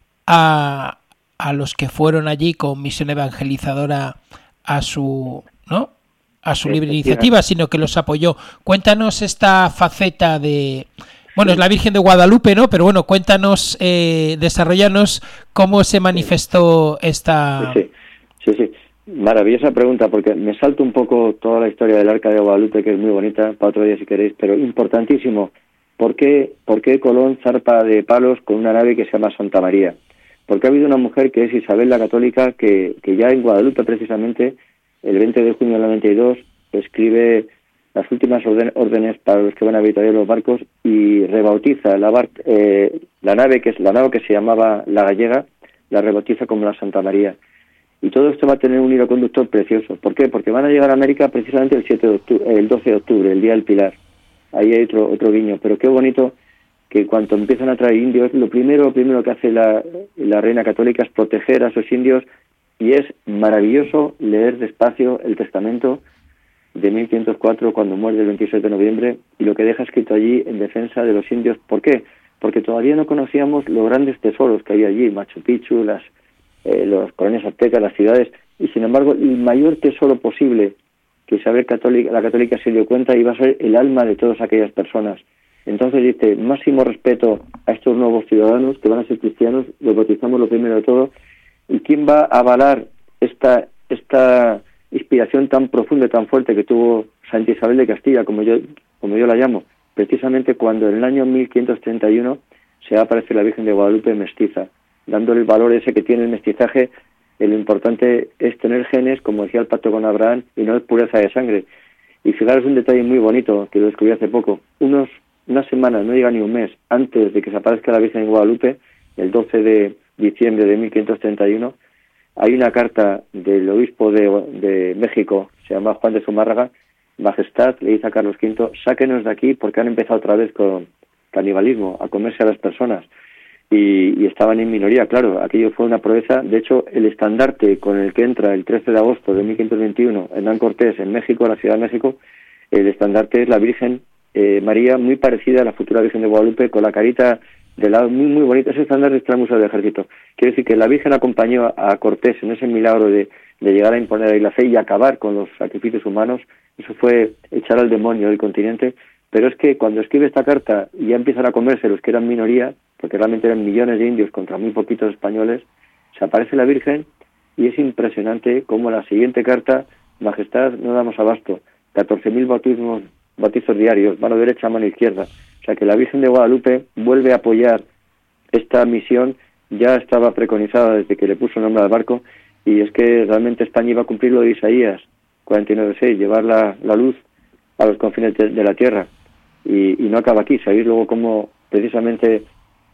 a, a los que fueron allí con misión evangelizadora a su, ¿no? a su libre iniciativa, sino que los apoyó. Cuéntanos esta faceta de... Bueno, es la Virgen de Guadalupe, ¿no? Pero bueno, cuéntanos, eh, desarrollanos cómo se manifestó esta... Sí, sí, sí, sí. Maravillosa pregunta, porque me salto un poco toda la historia del Arca de Guadalupe, que es muy bonita, para otro día si queréis, pero importantísimo. ¿Por qué, por qué Colón zarpa de Palos con una nave que se llama Santa María? Porque ha habido una mujer que es Isabel la Católica, que, que ya en Guadalupe precisamente, el veinte de junio del noventa y dos, escribe las últimas orden, órdenes para los que van a habitar los barcos y rebautiza la, bar, eh, la nave que es la nave que se llamaba La Gallega, la rebautiza como la Santa María. Y todo esto va a tener un hilo conductor precioso. ¿Por qué? Porque van a llegar a América precisamente el siete de octubre, el doce de octubre, el Día del Pilar. Ahí hay otro otro guiño. Pero qué bonito que cuando empiezan a traer indios, lo primero, lo primero que hace la, la Reina Católica es proteger a esos indios, y es maravilloso leer despacio el testamento de mil quinientos cuatro, cuando muere el veintisiete de noviembre, y lo que deja escrito allí en defensa de los indios. ¿Por qué? Porque todavía no conocíamos los grandes tesoros que había allí, Machu Picchu, las eh, los colonias aztecas, las ciudades, y sin embargo el mayor tesoro posible que Isabel Católica, la Católica se dio cuenta iba a ser el alma de todas aquellas personas. Entonces dice, máximo respeto a estos nuevos ciudadanos que van a ser cristianos, los bautizamos lo primero de todo. ¿Y quién va a avalar esta esta inspiración tan profunda y tan fuerte que tuvo Santa Isabel de Castilla, como yo como yo la llamo? Precisamente cuando en el año mil quinientos treinta y uno se va a aparecer la Virgen de Guadalupe mestiza, dándole el valor ese que tiene el mestizaje. Lo importante es tener genes, como decía el pacto con Abraham, y no es pureza de sangre. Y fijaros un detalle muy bonito que lo descubrí hace poco. Unos unas semanas, no llega ni un mes, antes de que se aparezca la Virgen de Guadalupe, el doce de diciembre de mil quinientos treinta y uno, hay una carta del obispo de, de México, se llama Juan de Zumárraga. Majestad, le dice a Carlos quinto, sáquenos de aquí porque han empezado otra vez con canibalismo, a comerse a las personas. Y, y estaban en minoría, claro, aquello fue una proeza. De hecho, el estandarte con el que entra el trece de agosto de mil quinientos veintiuno Hernán Cortés en México, la Ciudad de México, el estandarte es la Virgen eh, María, muy parecida a la futura Virgen de Guadalupe, con la carita de lado, muy muy bonita. Ese estandarte está en el Museo del Ejército. Quiere decir que la Virgen acompañó a Cortés en ese milagro de, de llegar a imponer ahí la fe y acabar con los sacrificios humanos. Eso fue echar al demonio del continente. Pero es que cuando escribe esta carta y ya empiezan a comerse los que eran minoría, porque realmente eran millones de indios contra muy poquitos españoles, se aparece la Virgen y es impresionante cómo la siguiente carta, Majestad, no damos abasto, catorce mil bautismos, bautizos diarios, mano derecha, mano izquierda. O sea que la Virgen de Guadalupe vuelve a apoyar esta misión, ya estaba preconizada desde que le puso el nombre al barco, y es que realmente España iba a cumplir lo de Isaías cuarenta y nueve seis, llevar la, la luz a los confines de, de la tierra. Y, y no acaba aquí, sabéis luego cómo precisamente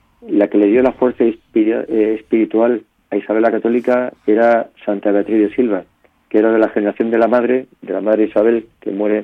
la que le dio la fuerza espiritual a Isabel la Católica era Santa Beatriz de Silva, que era de la generación de la madre, de la madre Isabel, que muere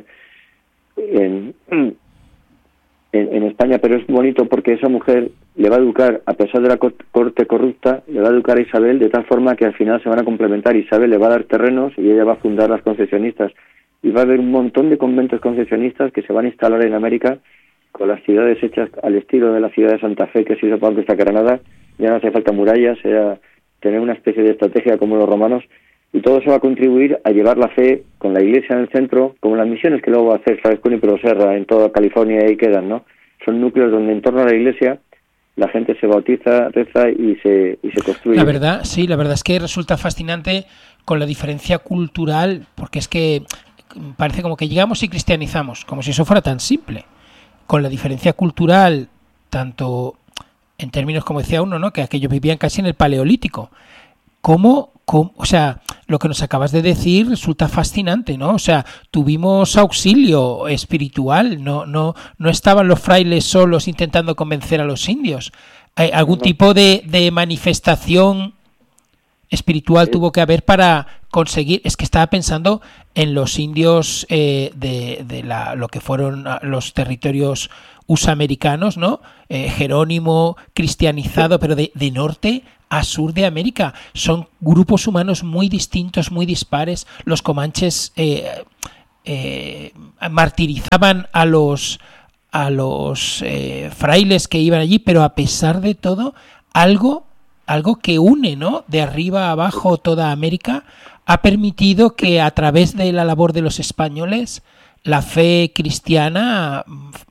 en, en, en España. Pero es bonito porque esa mujer le va a educar, a pesar de la corte corrupta, le va a educar a Isabel de tal forma que al final se van a complementar. Isabel le va a dar terrenos y ella va a fundar las concesionistas. Y va a haber un montón de conventos concesionistas que se van a instalar en América, con las ciudades hechas al estilo de la ciudad de Santa Fe, que se hizo para conquistar Granada. Ya no hace falta murallas, era tener una especie de estrategia como los romanos. y todo eso va a contribuir a llevar la fe con la Iglesia en el centro, como las misiones que luego va a hacer Sabes Junípero Serra en toda California y ahí quedan, ¿no? Son núcleos donde en torno a la Iglesia la gente se bautiza, reza y se, y se construye. La verdad, sí, la verdad es que resulta fascinante con la diferencia cultural, porque es que parece como que llegamos y cristianizamos, como si eso fuera tan simple. Con la diferencia cultural, tanto en términos, como decía uno, ¿no?, que aquellos vivían casi en el Paleolítico. ¿Cómo, cómo, o sea, lo que nos acabas de decir resulta fascinante, ¿no? O sea, tuvimos auxilio espiritual, no, no, no estaban los frailes solos intentando convencer a los indios. ¿Hay algún tipo de, de manifestación espiritual tuvo que haber para conseguir? Es que estaba pensando en los indios eh, de, de la, lo que fueron los territorios usamericanos, ¿no? Eh, Jerónimo, cristianizado, pero de, de norte a sur de América. Son grupos humanos muy distintos, muy dispares. Los comanches eh, eh, martirizaban a los, a los eh, frailes que iban allí, pero a pesar de todo, algo, algo que une, ¿no?, de arriba a abajo toda América, ha permitido que a través de la labor de los españoles la fe cristiana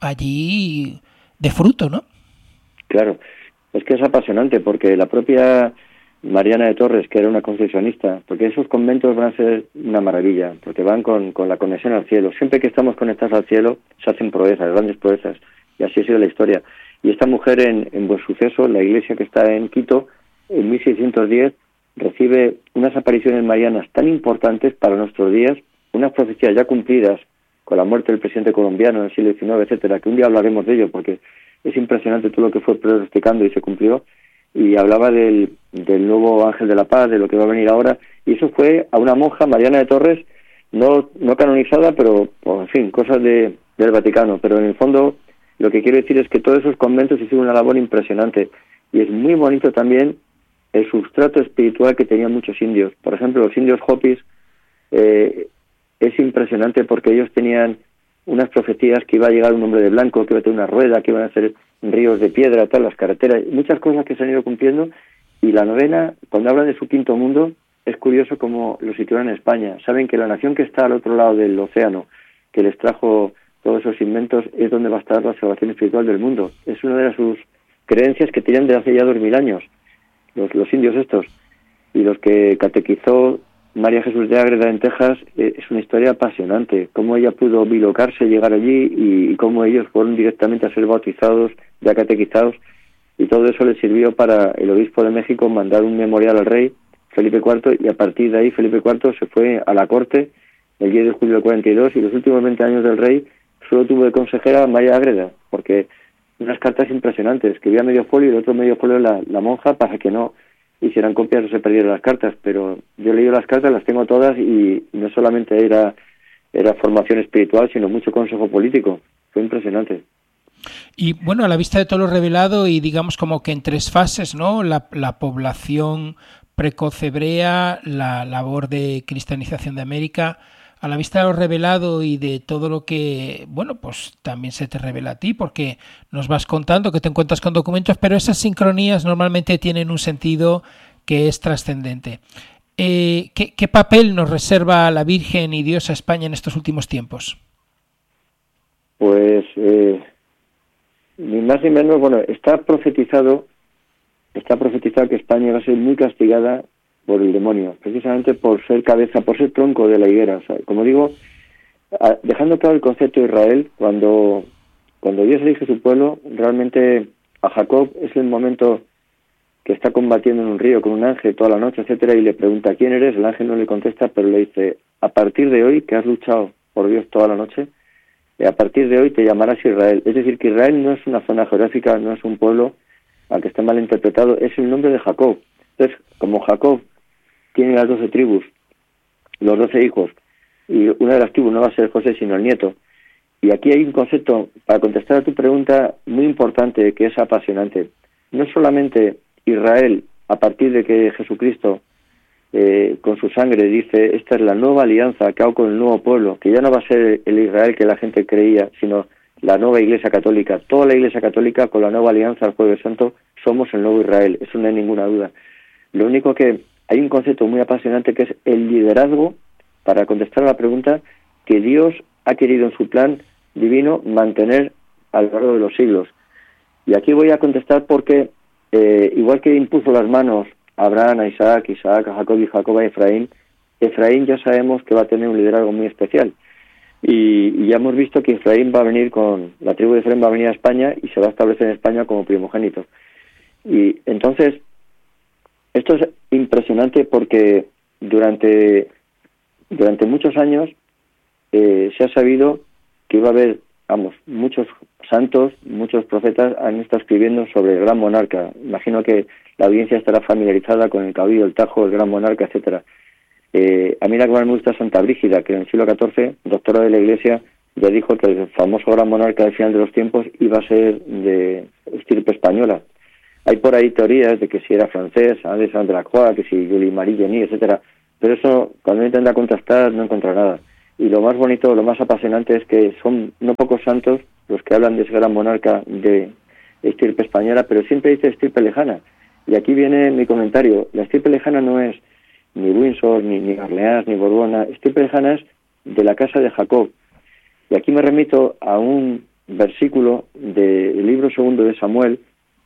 allí de fruto, ¿no? Claro, es que es apasionante porque la propia Mariana de Torres, que era una concesionista, porque esos conventos van a ser una maravilla, porque van con, con la conexión al cielo. Siempre que estamos conectados al cielo se hacen proezas, grandes proezas, y así ha sido la historia. Y esta mujer en, en Buen Suceso, la iglesia que está en Quito, en mil seiscientos diez, recibe unas apariciones marianas tan importantes para nuestros días, unas profecías ya cumplidas con la muerte del presidente colombiano en el siglo diecinueve, etcétera, que un día hablaremos de ello porque es impresionante todo lo que fue pronosticando y se cumplió, y hablaba del, del nuevo ángel de la paz, de lo que va a venir ahora, y eso fue a una monja, Mariana de Torres, no no canonizada, pero, pues, en fin, cosas de, del Vaticano, pero en el fondo lo que quiero decir es que todos esos conventos hicieron una labor impresionante, y es muy bonito también el sustrato espiritual que tenían muchos indios. Por ejemplo, los indios Hopis, eh, es impresionante porque ellos tenían unas profecías que iba a llegar un hombre de blanco, que iba a tener una rueda, que iban a ser ríos de piedra, tal, las carreteras, muchas cosas que se han ido cumpliendo. Y la novena, cuando hablan de su quinto mundo, es curioso cómo lo sitúan en España. Saben que la nación que está al otro lado del océano, que les trajo todos esos inventos, es donde va a estar la salvación espiritual del mundo. Es una de sus creencias que tenían desde hace ya dos mil años, los, los indios estos. Y los que catequizó María Jesús de Ágreda en Texas, eh, es una historia apasionante, cómo ella pudo bilocarse, llegar allí, y, y cómo ellos fueron directamente a ser bautizados, ya catequizados, y todo eso le sirvió para el obispo de México mandar un memorial al rey Felipe cuarto, y a partir de ahí Felipe cuarto se fue a la corte el diez de julio del cuarenta y dos, y los últimos veinte años del rey solo tuvo de consejera a María Ágreda, porque unas cartas impresionantes, escribía medio folio y el otro medio folio la, la monja, para que no hicieran copias o se perdieran las cartas, pero yo he leído las cartas, las tengo todas, y no solamente era, era formación espiritual, sino mucho consejo político. Fue impresionante. Y bueno, a la vista de todo lo revelado, y digamos como que en tres fases, ¿no? La, la población precoz hebrea, la labor de cristianización de América, a la vista de lo revelado y de todo lo que, bueno, pues también se te revela a ti, porque nos vas contando que te encuentras con documentos, pero esas sincronías normalmente tienen un sentido que es trascendente. Eh, ¿qué, ¿Qué papel nos reserva la Virgen y Dios a España en estos últimos tiempos? Pues, eh, ni más ni menos, bueno, está profetizado, está profetizado que España va a ser muy castigada por el demonio, precisamente por ser cabeza, por ser tronco de la higuera. O sea, como digo, a, dejando claro el concepto de Israel, cuando, cuando Dios elige su pueblo, realmente a Jacob es el momento que está combatiendo en un río con un ángel toda la noche, etcétera, y le pregunta ¿quién eres? El ángel no le contesta, pero le dice, a partir de hoy, que has luchado por Dios toda la noche, a partir de hoy te llamarás Israel. Es decir, que Israel no es una zona geográfica, no es un pueblo al que está mal interpretado, es el nombre de Jacob. Entonces, como Jacob tiene las doce tribus, los doce hijos, y una de las tribus no va a ser José, sino el nieto. Y aquí hay un concepto, para contestar a tu pregunta, muy importante, que es apasionante. No solamente Israel, a partir de que Jesucristo, eh, con su sangre, dice, esta es la nueva alianza que hago con el nuevo pueblo, que ya no va a ser el Israel que la gente creía, sino la nueva Iglesia Católica. Toda la Iglesia Católica, con la nueva alianza al Jueves Santo, somos el nuevo Israel, eso no hay ninguna duda. Lo único que hay un concepto muy apasionante que es el liderazgo, para contestar a la pregunta que Dios ha querido en su plan divino mantener a lo largo de los siglos. Y aquí voy a contestar porque, eh, igual que impuso las manos a Abraham, a Isaac, Isaac, a Jacob y Jacob a Efraín, Efraín ya sabemos que va a tener un liderazgo muy especial. Y, y ya hemos visto que Efraín va a venir con, la tribu de Efraín va a venir a España y se va a establecer en España como primogénito. Y entonces, esto es impresionante porque durante, durante muchos años eh, se ha sabido que iba a haber, vamos, muchos santos, muchos profetas han estado escribiendo sobre el gran monarca. Imagino que la audiencia estará familiarizada con el Cabildo, el Tajo, el gran monarca, etcétera. Eh, a mí la que más me gusta es Santa Brígida, que en el siglo catorce, doctora de la Iglesia, ya dijo que el famoso gran monarca del final de los tiempos iba a ser de estirpe española. Hay por ahí teorías de que si era francés, Alexandre de la Croix, que si Julie Marie Genis, etcétera. Pero eso, cuando intenta contrastar, no encuentra nada. Y lo más bonito, lo más apasionante es que son no pocos santos los que hablan de ese gran monarca de estirpe española, pero siempre dice estirpe lejana. Y aquí viene mi comentario. La estirpe lejana no es ni Windsor, ni, ni Orleans, ni Borbona. Estirpe lejana es de la casa de Jacob. Y aquí me remito a un versículo del libro segundo de Samuel,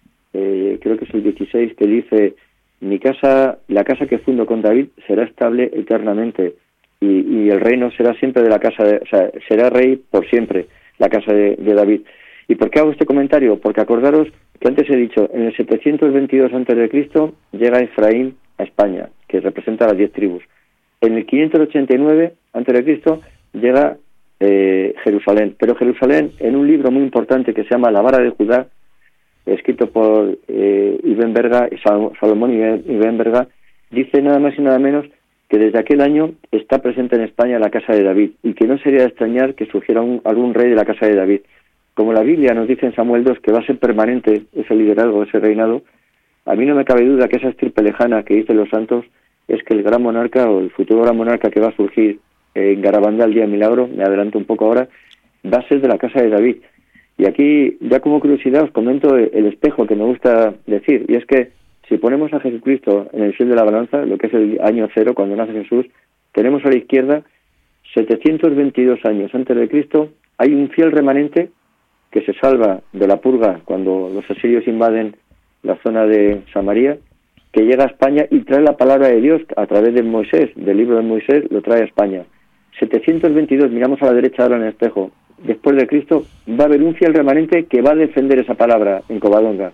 eh, creo que es el dieciséis, que dice: mi casa, la casa que fundo con David será estable eternamente, y, y el reino será siempre de la casa de, o sea, será rey por siempre, la casa de, de David. ¿Y por qué hago este comentario? Porque acordaros que antes he dicho, en el setecientos veintidós antes de Cristo llega Efraín a España, que representa a las diez tribus. En el quinientos ochenta y nueve antes de Cristo llega eh, Jerusalén, pero Jerusalén, en un libro muy importante que se llama La Vara de Judá, escrito por eh, Ibn Berga, Salomón Ibn Berga, dice nada más y nada menos que desde aquel año está presente en España la casa de David, y que no sería de extrañar que surgiera un, algún rey de la casa de David. Como la Biblia nos dice en Samuel dos que va a ser permanente ese liderazgo, ese reinado, a mí no me cabe duda que esa estirpe lejana que dicen los santos es que el gran monarca, o el futuro gran monarca que va a surgir en Garabandal el día de Milagro, me adelanto un poco ahora, va a ser de la casa de David. Y aquí, ya como curiosidad, os comento el espejo que me gusta decir, y es que si ponemos a Jesucristo en el fiel de la balanza, lo que es el año cero, cuando nace Jesús, tenemos a la izquierda, setecientos veintidós años antes de Cristo, hay un fiel remanente que se salva de la purga cuando los asirios invaden la zona de Samaria, que llega a España y trae la palabra de Dios a través de Moisés, del libro de Moisés, lo trae a España. setecientos veintidós, miramos a la derecha ahora en el espejo, después de Cristo, va a haber un fiel remanente que va a defender esa palabra en Covadonga.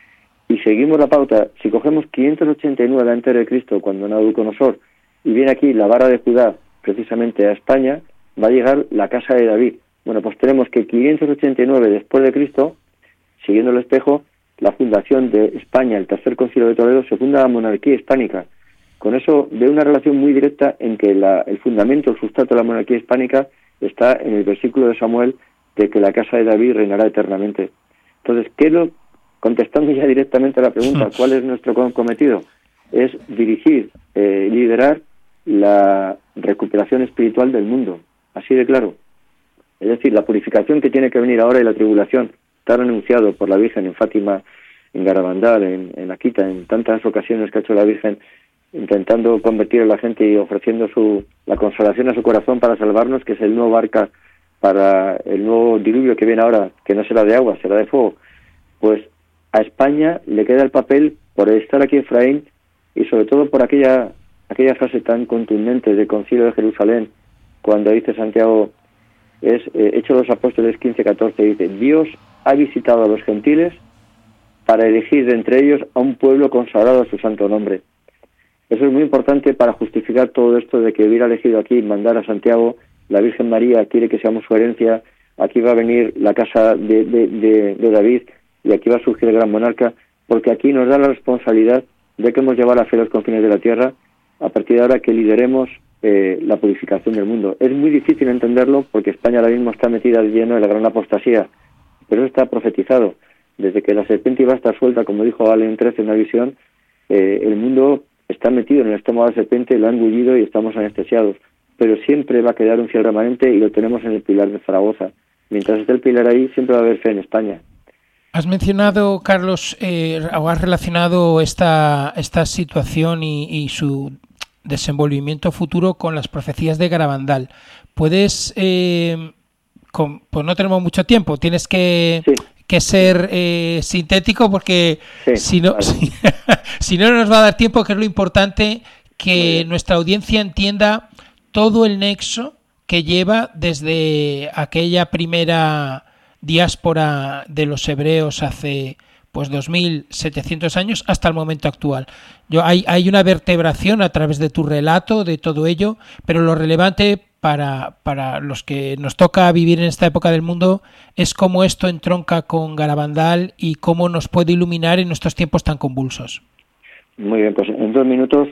Y seguimos la pauta. Si cogemos quinientos ochenta y nueve antes de Cristo, cuando Nabucodonosor, y viene aquí la vara de Judá, precisamente a España, va a llegar la casa de David. Bueno, pues tenemos que quinientos ochenta y nueve después de Cristo, siguiendo el espejo, la fundación de España, el tercer concilio de Toledo, se funda la monarquía hispánica. Con eso veo una relación muy directa en que la, el fundamento, el sustrato de la monarquía hispánica está en el versículo de Samuel de que la casa de David reinará eternamente. Entonces, ¿qué es lo, contestando ya directamente a la pregunta, ¿cuál es nuestro cometido? Es dirigir, eh, liderar la recuperación espiritual del mundo, así de claro. Es decir, la purificación que tiene que venir ahora y la tribulación, tan anunciado por la Virgen en Fátima, en Garabandal, en, en Akita, en tantas ocasiones que ha hecho la Virgen, intentando convertir a la gente y ofreciendo su la consolación a su corazón para salvarnos, que es el nuevo arca para el nuevo diluvio que viene ahora, que no será de agua, será de fuego. Pues a España le queda el papel por estar aquí Efraín, y sobre todo por aquella aquella frase tan contundente del Concilio de Jerusalén, cuando dice Santiago, es eh, Hechos de los Apóstoles quince catorce, dice: Dios ha visitado a los gentiles para elegir de entre ellos a un pueblo consagrado a su santo nombre. Eso es muy importante para justificar todo esto de que hubiera elegido aquí mandar a Santiago, la Virgen María quiere que seamos su herencia, aquí va a venir la casa de, de, de, de David, y aquí va a surgir el gran monarca, porque aquí nos da la responsabilidad de que hemos llevado la fe a los confines de la tierra, a partir de ahora que lideremos eh, la purificación del mundo. Es muy difícil entenderlo porque España ahora mismo está metida de lleno en la gran apostasía, pero eso está profetizado. Desde que la serpiente iba a estar suelta, como dijo Valen trece en una visión, eh, el mundo está metido en el estómago de la serpiente, lo ha engullido y estamos anestesiados. Pero siempre va a quedar un fiel remanente, y lo tenemos en el pilar de Zaragoza. Mientras esté el pilar ahí, siempre va a haber fe en España. Has mencionado, Carlos, eh, o has relacionado esta, esta situación y, y su desenvolvimiento futuro con las profecías de Garabandal. ¿Puedes, eh, con, pues no tenemos mucho tiempo, tienes que, sí. que ser eh, sintético porque sí, si, no, vale. si, si no nos va a dar tiempo, que es lo importante, que nuestra audiencia entienda todo el nexo que lleva desde aquella primera diáspora de los hebreos hace pues dos mil setecientos años hasta el momento actual. Yo hay hay una vertebración a través de tu relato de todo ello, pero lo relevante para para los que nos toca vivir en esta época del mundo es cómo esto entronca con Garabandal y cómo nos puede iluminar en nuestros tiempos tan convulsos. Muy bien, pues en dos minutos,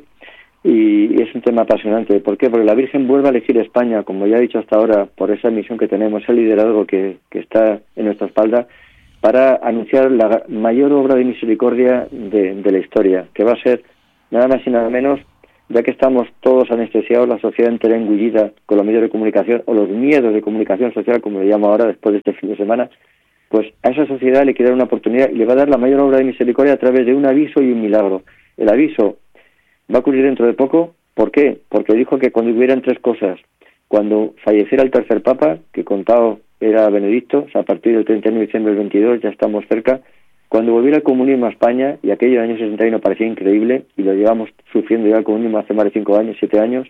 y es un tema apasionante. ¿Por qué? Porque la Virgen vuelve a elegir España, como ya he dicho hasta ahora, por esa misión que tenemos, ese liderazgo que, que está en nuestra espalda, para anunciar la mayor obra de misericordia de, de la historia, que va a ser nada más y nada menos, ya que estamos todos anestesiados, la sociedad entera engullida con los medios de comunicación, o los miedos de comunicación social, como le llamo ahora, después de este fin de semana, pues a esa sociedad le quiere dar una oportunidad y le va a dar la mayor obra de misericordia a través de un aviso y un milagro. El aviso va a ocurrir dentro de poco. ¿Por qué? Porque dijo que cuando hubieran tres cosas, cuando falleciera el tercer papa, que contado era Benedicto, o sea, a partir del treinta y uno de diciembre del veintidós, ya estamos cerca, cuando volviera el comunismo a España, y aquello del año sesenta y uno parecía increíble, y lo llevamos sufriendo ya el comunismo hace más de cinco años, siete años,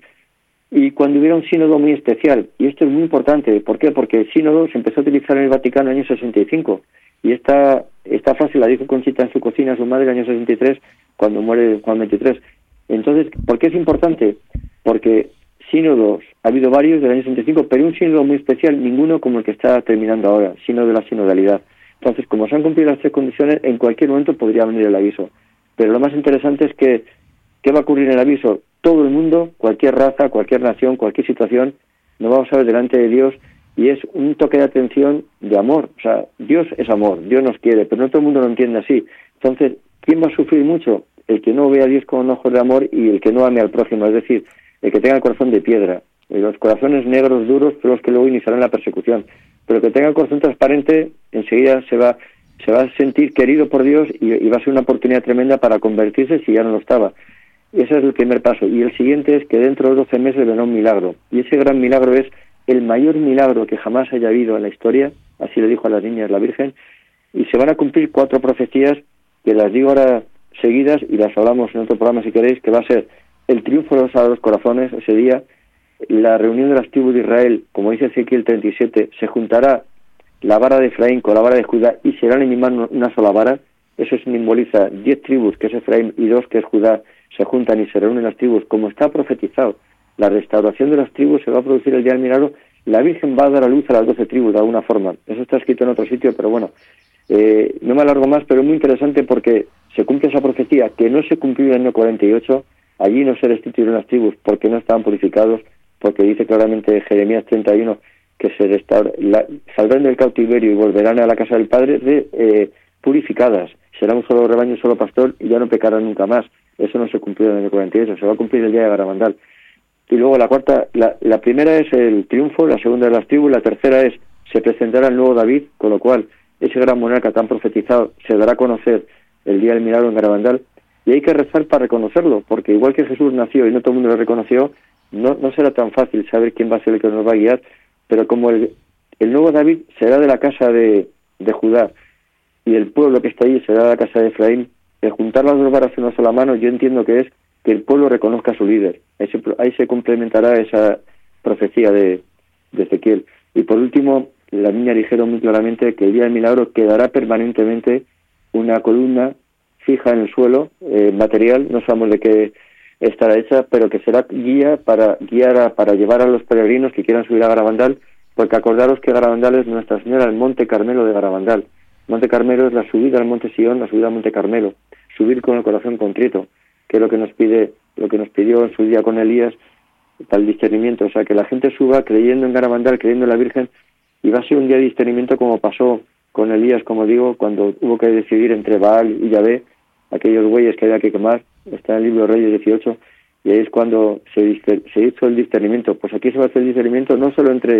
y cuando hubiera un sínodo muy especial, y esto es muy importante. ¿Por qué? Porque el sínodo se empezó a utilizar en el Vaticano en el año sesenta y cinco, y esta, esta frase la dijo Conchita en su cocina a su madre en el año sesenta y tres, cuando muere Juan veintitrés. Entonces, ¿por qué es importante? Porque sínodos, ha habido varios del año sesenta y cinco, pero un sínodo muy especial, ninguno como el que está terminando ahora, sínodo de la sinodalidad. Entonces, como se han cumplido las tres condiciones, en cualquier momento podría venir el aviso. Pero lo más interesante es que, ¿qué va a ocurrir en el aviso? Todo el mundo, cualquier raza, cualquier nación, cualquier situación, nos vamos a ver delante de Dios, y es un toque de atención de amor. O sea, Dios es amor, Dios nos quiere, pero no todo el mundo lo entiende así. Entonces, ¿quién va a sufrir mucho? El que no vea a Dios con ojos de amor y el que no ame al prójimo, es decir, el que tenga el corazón de piedra. Y los corazones negros, duros, son los que luego iniciarán la persecución. Pero el que tenga el corazón transparente, enseguida se va se va a sentir querido por Dios y, y va a ser una oportunidad tremenda para convertirse si ya no lo estaba. Ese es el primer paso. Y el siguiente es que dentro de doce meses vendrá un milagro. Y ese gran milagro es el mayor milagro que jamás haya habido en la historia, así le dijo a las niñas la Virgen, y se van a cumplir cuatro profecías que las digo ahora seguidas y las hablamos en otro programa si queréis, que va a ser el triunfo de los sagrados corazones ese día, la reunión de las tribus de Israel, como dice Ezequiel treinta y siete, se juntará la vara de Efraín con la vara de Judá y serán en mi mano una sola vara. Eso simboliza diez tribus, que es Efraín, y dos, que es Judá, se juntan y se reúnen las tribus, como está profetizado. La restauración de las tribus se va a producir el día del milagro. La Virgen va a dar a luz a las doce tribus de alguna forma. Eso está escrito en otro sitio, pero bueno, eh, no me alargo más, pero es muy interesante porque se cumple esa profecía que no se cumplió en el año cuarenta y ocho. Allí no se restituyeron las tribus porque no estaban purificados, porque dice claramente Jeremías treinta y uno que se restaura, la, saldrán del cautiverio y volverán a la casa del Padre de, eh, purificadas. Será un solo rebaño, un solo pastor y ya no pecarán nunca más. Eso no se cumplió en el año cuarenta y ocho, se va a cumplir el día de Garabandal. Y luego la cuarta, la, la primera es el triunfo, la segunda de las tribus, la tercera es se presentará el nuevo David, con lo cual ese gran monarca tan profetizado se dará a conocer el día del milagro en Garabandal, y hay que rezar para reconocerlo, porque igual que Jesús nació y no todo el mundo lo reconoció, no, no será tan fácil saber quién va a ser el que nos va a guiar, pero como el, el nuevo David será de la casa de, de Judá y el pueblo que está allí será de la casa de Efraín, el juntar las dos varas en una sola mano, yo entiendo que es que el pueblo reconozca a su líder. Ahí se, ahí se complementará esa profecía de, de Ezequiel. Y por último, la niña dijeron muy claramente que el día del milagro quedará permanentemente una columna fija en el suelo, eh, material, no sabemos de qué estará hecha, pero que será guía para guiar a, para llevar a los peregrinos que quieran subir a Garabandal, porque acordaros que Garabandal es Nuestra Señora, el Monte Carmelo de Garabandal. Monte Carmelo es la subida al Monte Sion, la subida al Monte Carmelo, subir con el corazón contrito, que es lo que nos pide, lo que nos pidió en su día con Elías para el discernimiento, o sea, que la gente suba creyendo en Garabandal, creyendo en la Virgen, y va a ser un día de discernimiento como pasó con Elías, como digo, cuando hubo que decidir entre Baal y Yahvé, aquellos bueyes que había que quemar, está en el libro de Reyes dieciocho, y ahí es cuando se, se hizo el discernimiento. Pues aquí se va a hacer el discernimiento no solo entre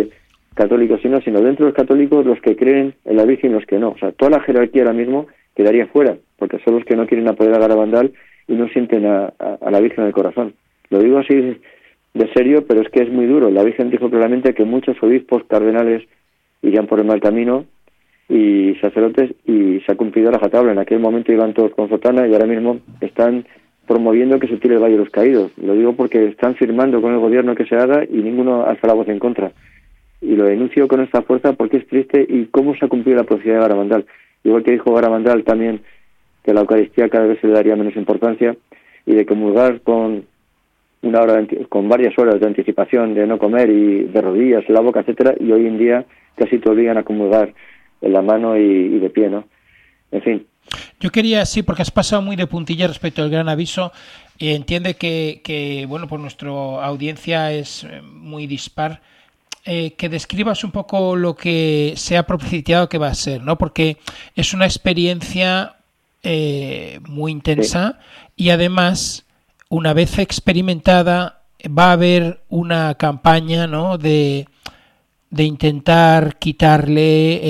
católicos y no, sino dentro de los católicos los que creen en la Virgen y los que no. O sea, toda la jerarquía ahora mismo quedaría fuera, porque son los que no quieren apoyar a Garabandal y no sienten a, a, a la Virgen en el corazón. Lo digo así de serio, pero es que es muy duro. La Virgen dijo claramente que muchos obispos, cardenales, irían por el mal camino y sacerdotes, y se ha cumplido la rajatabla. En aquel momento iban todos con sotana y ahora mismo están promoviendo que se tire el Valle de los Caídos. Lo digo porque están firmando con el gobierno que se haga y ninguno alza la voz en contra. Y lo denuncio con esta fuerza porque es triste y cómo se ha cumplido la profecía de Garabandal. Igual que dijo Garabandal también que la Eucaristía cada vez se le daría menos importancia y de comulgar con una hora de, con varias horas de anticipación, de no comer y de rodillas en la boca, etcétera, y hoy en día casi te obligan a comulgar en la mano y, y de pie, ¿no? En fin. Yo quería, sí, porque has pasado muy de puntilla respecto al gran aviso, y entiende que, que bueno, pues nuestra audiencia es muy dispar, eh, que describas un poco lo que se ha propiciado que va a ser, ¿no? Porque es una experiencia eh, muy intensa, sí. Y además, una vez experimentada, va a haber una campaña, ¿no?, de, de intentar quitarle